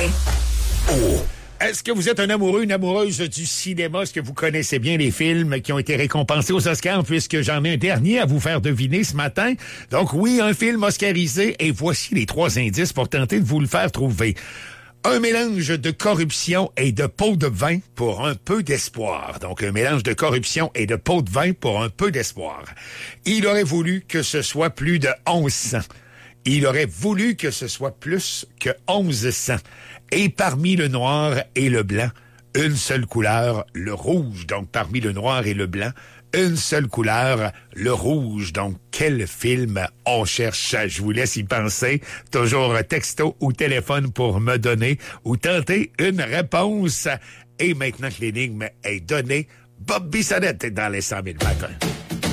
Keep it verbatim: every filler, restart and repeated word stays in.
Trompé. Oh! Est-ce que vous êtes un amoureux, une amoureuse du cinéma? Est-ce que vous connaissez bien les films qui ont été récompensés aux Oscars, puisque j'en ai un dernier à vous faire deviner ce matin? Donc oui, un film oscarisé, et voici les trois indices pour tenter de vous le faire trouver. Un mélange de corruption et de pot de vin pour un peu d'espoir. Donc, un mélange de corruption et de pot de vin pour un peu d'espoir. Il aurait voulu que ce soit plus de onze cents. Il aurait voulu que ce soit plus que onze cents. Et parmi le noir et le blanc, une seule couleur, le rouge. Donc, parmi le noir et le blanc, une seule couleur, le rouge. Donc, quel film on cherche? Je vous laisse y penser. Toujours texto ou téléphone pour me donner ou tenter une réponse. Et maintenant que l'énigme est donnée, Bob Bissonnette est dans les cent mille matins.